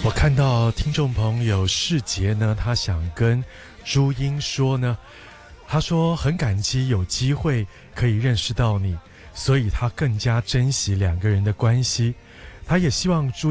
我看到听众朋友世杰呢，他想跟朱茵说呢，他说很感激有机会可以认识到你，所以他更加珍惜两个人的关系。他也希望朱